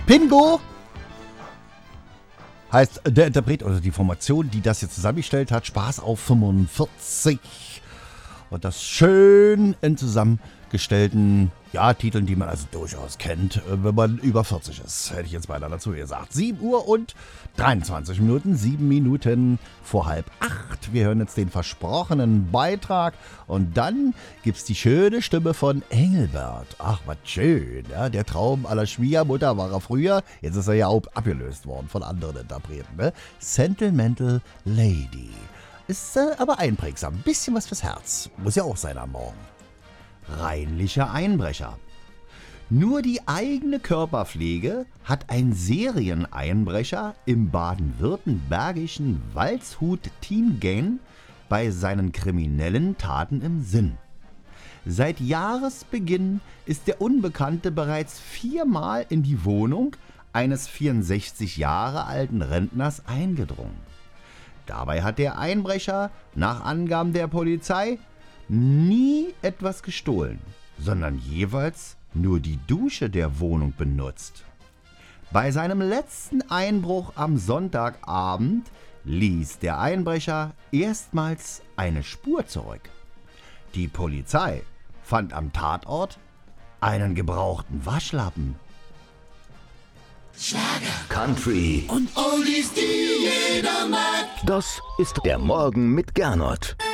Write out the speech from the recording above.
Pingo heißt der Interpret oder die Formation, die das jetzt zusammengestellt hat. Spaß auf 45. Und das schön in zusammengestellten Titeln, die man also durchaus kennt, wenn man über 40 ist. Hätte ich jetzt beinahe dazu gesagt. 7 Uhr und 23 Minuten, 7 Minuten vor 7:30. Wir hören jetzt den versprochenen Beitrag und dann gibt's die schöne Stimme von Engelbert. Ach, was schön. Ja, der Traum aller Schwiegermutter war er früher. Jetzt ist er ja auch abgelöst worden von anderen Interpreten. Ne? Sentimental Lady. Ist aber einprägsam. Ein bisschen was fürs Herz. Muss ja auch sein am Morgen. Reinlicher Einbrecher. Nur die eigene Körperpflege hat ein Serieneinbrecher im baden-württembergischen Waldshut-Chiemgau bei seinen kriminellen Taten im Sinn. Seit Jahresbeginn ist der Unbekannte bereits 4-mal in die Wohnung eines 64 Jahre alten Rentners eingedrungen. Dabei hat der Einbrecher, nach Angaben der Polizei, nie etwas gestohlen, sondern jeweils nur die Dusche der Wohnung benutzt. Bei seinem letzten Einbruch am Sonntagabend ließ der Einbrecher erstmals eine Spur zurück. Die Polizei fand am Tatort einen gebrauchten Waschlappen. Schlager, Country und Oldies, die jeder mag. Das ist der Morgen mit Gernot.